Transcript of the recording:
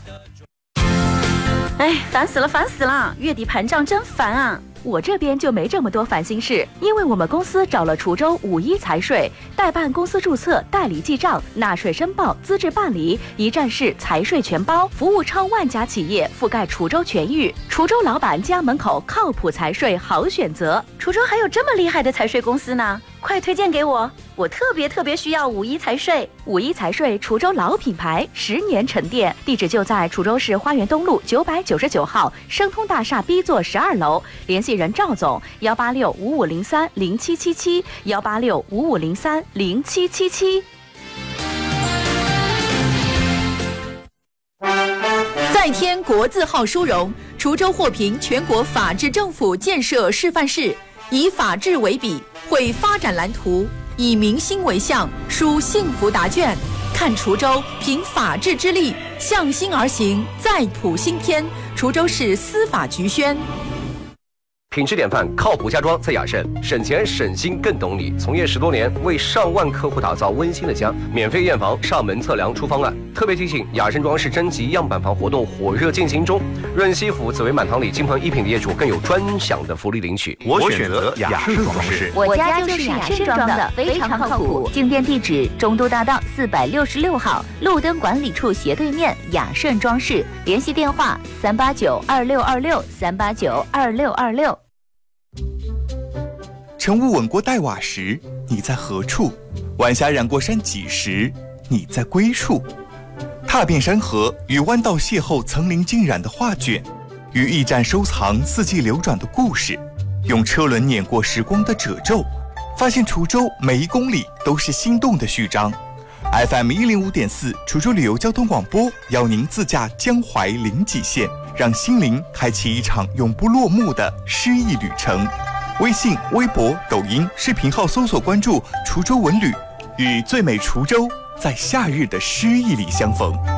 哎，烦死了，烦死了！月底盘账真烦啊！我这边就没这么多烦心事，因为我们公司找了滁州51财税，代办公司注册、代理记账、纳税申报、资质办理，一站式财税全包，服务超万家企业，覆盖滁州全域。滁州老板家门口靠谱财税好选择。滁州还有这么厉害的财税公司呢，快推荐给我！我特别需要51财税。51财税，滁州老品牌，10年沉淀，地址就在滁州市花园东路999号生通大厦 B 座12楼，联系人赵总18655030777，18655030777。 再添国字号殊荣，滁州获评全国法治政府建设示范市，以法治为笔，绘发展蓝图，以民心为向，书幸福答卷。看滁州凭法治之力，向心而行，再谱新篇。滁州市司法局宣。 品质典范，靠谱家装在雅盛，省钱省心更懂你。从业10多年，为上万客户打造温馨的家，免费验房、上门测量出方案。特别提醒，雅盛装饰征集样板房活动火热进行中，润西府紫薇满堂里金鹏一品的业主更有专享的福利领取。 我选择雅盛装饰， 我家就是雅盛装的，非常靠谱。进店地址：中都大道466号，路灯管理处斜对面，雅盛装饰。联系电话：3892626，3892626。 晨雾吻过黛瓦时，你在何处？晚霞染过山脊时，你在归处。踏遍山河，与弯道邂逅层林尽染的画卷，与驿站收藏四季流转的故事，用车轮碾过时光的褶皱，发现滁州每一公里都是心动的序章。FM 105.4滁州旅游交通广播邀您自驾江淮临济县，让心灵开启一场永不落幕的诗意旅程。微信、微博、抖音视频号搜索关注滁州文旅，与最美滁州在夏日的诗意里相逢。